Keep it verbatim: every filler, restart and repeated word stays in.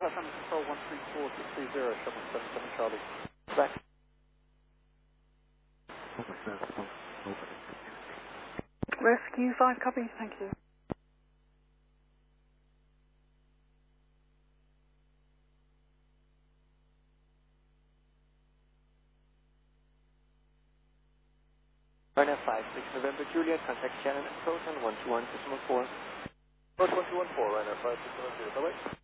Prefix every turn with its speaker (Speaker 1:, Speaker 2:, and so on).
Speaker 1: Southampton Control one three four six three zero, Sherman seven seven Charlie. Back.
Speaker 2: Rescue five, copy, thank you.
Speaker 3: Ryanair five six November Juliet, contact Shannon and Proton one two one decimal four.
Speaker 1: Approach one two one four, Ryanair five six November, bye bye.